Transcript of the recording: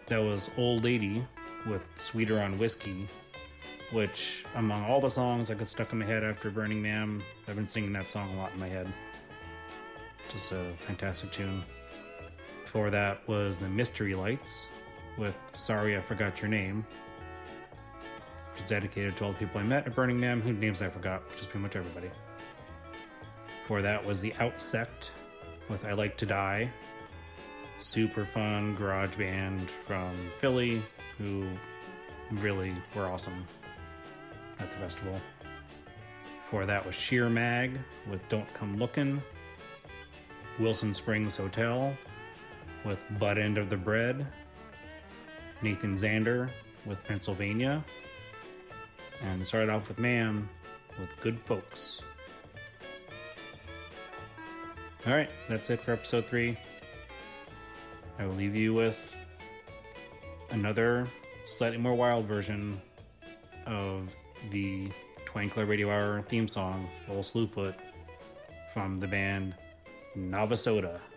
That was Old Lady with Sweeter on Whiskey, which, among all the songs that got stuck in my head after Burning Man, I've been singing that song a lot in my head. Just a fantastic tune. Before that was The Mystery Lights with Sorry I Forgot Your Name, which is dedicated to all the people I met at Burning Man, whose names I forgot, which is pretty much everybody. Before that was The Outsect with I Like to Die. Super fun garage band from Philly who really were awesome at the festival. Before that was Sheer Mag with Don't Come Lookin'. Wilson Springs Hotel with Butt End of the Bread. Nathan Zander with Pennsylvania. And started off with Man with Good Folks. Alright, that's it for episode 3. I will leave you with another slightly more wild version of the Twinkler Radio Hour theme song, Old Slewfoot, from the band Navasoda.